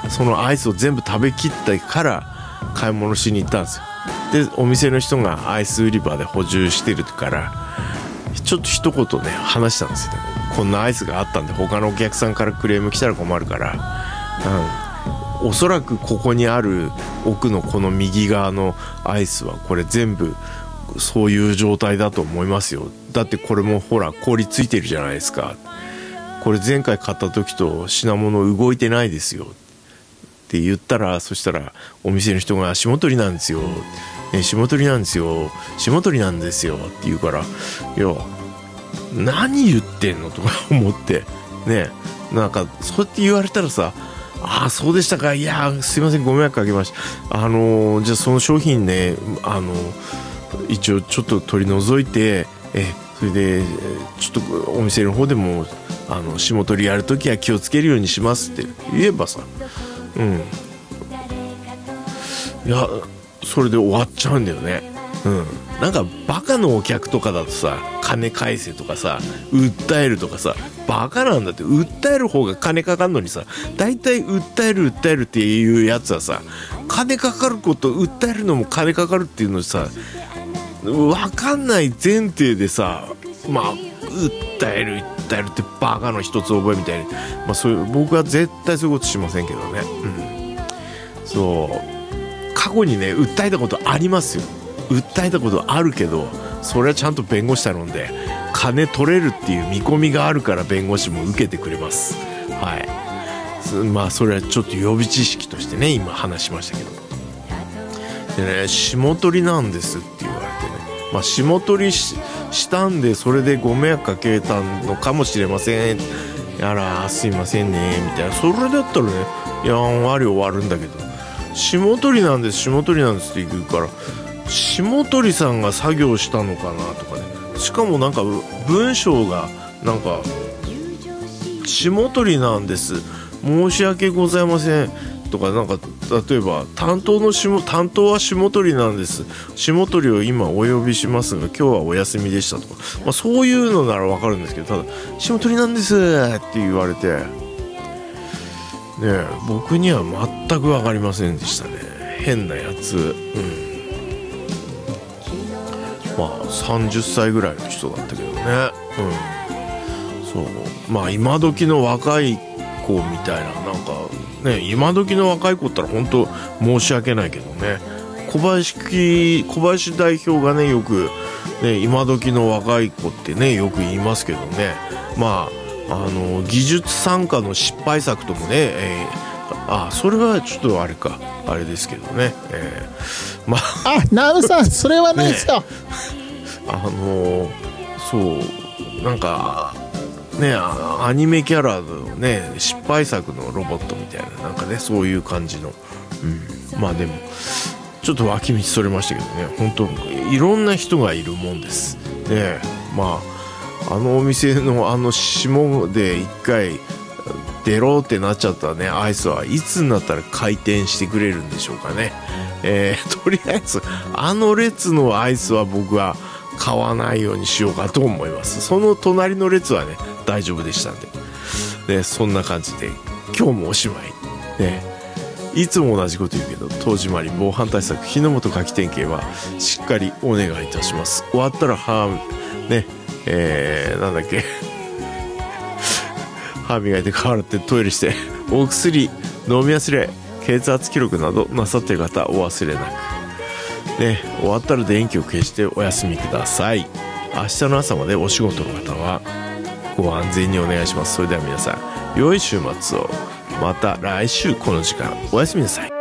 そのアイスを全部食べきってから買い物しに行ったんですよ。でお店の人がアイス売り場で補充してるからちょっと一言ね話したんですよね。こんなアイスがあったんで他のお客さんからクレーム来たら困るから、おそらくここにある奥のこの右側のアイスはこれ全部そういう状態だと思いますよ。だってこれもほら氷ついてるじゃないですか。これ前回買った時と品物動いてないですよって言ったら、そしたらお店の人が霜取りなんですよ、霜取りなんですよ、霜取りなんですよって言うから、いや何言ってんのとか思ってね、なんかそうやって言われたらさ、ああそうでしたか、いやすいませんご迷惑かけました、じゃあその商品ね一応ちょっと取り除いてそれでちょっとお店の方でも霜取りやるときは気をつけるようにしますって言えばさ、いやそれで終わっちゃうんだよね。なんかバカのお客とかだとさ、金返せとかさ訴えるとかさ、バカなんだって。訴える方が金かかるのにさ、だいたい訴えるっていうやつはさ、金かかること訴えるのも金かかるっていうのさ分かんない前提でさ、まあ訴えるってバカの一つ覚えみたいに、そういう僕は絶対そういうことしませんけどね。そう過去にね訴えたことありますよ。訴えたことあるけど、それはちゃんと弁護士頼んで金取れるっていう見込みがあるから弁護士も受けてくれます。それはちょっと予備知識としてね今話しましたけど。でね、霜取りなんですって言われてね、霜取り したんでそれでご迷惑かけたのかもしれません、やらすいませんねみたいな、それだったらねやんわり終わるんだけど、霜取りなんですって言うから、霜取りさんが作業したのかなとかね。しかもなんか文章がなんか霜取りなんです申し訳ございませんとか、なんか例えば担当は霜取りなんです、霜取りを今お呼びしますが今日はお休みでしたとか、そういうのならわかるんですけど、ただ霜取りなんですって言われてね、僕には全く分かりませんでしたね。変なやつ。30歳ぐらいの人だったけどね。そう今時の若い子みたいな、なんかね、今時の若い子ったら本当申し訳ないけどね、小林代表がねよくね今時の若い子ってねよく言いますけどね、技術参加の失敗作ともね、それはちょっとあれですけどね、 ナウさんそれはないですよ、 そうなんかねアニメキャラのね失敗作のロボットみたいな、なんかねそういう感じの、でもちょっと脇道それましたけどね、本当いろんな人がいるもんですね。お店の霜で一回出ろってなっちゃったねアイスはいつになったら回転してくれるんでしょうかね。とりあえず列のアイスは僕は買わないようにしようかと思います。その隣の列はね大丈夫でしたんで、そんな感じで今日もおしまいね。いつも同じこと言うけど戸締まり防犯対策火の元火器点検はしっかりお願いいたします。終わったらなんだっけ歯磨いて顔洗ってトイレしてお薬飲み忘れ血圧記録などなさっている方お忘れなくね。終わったら電気を消してお休みください。明日の朝までお仕事の方はご安全にお願いします。それでは皆さん良い週末を。また来週この時間おやすみなさい。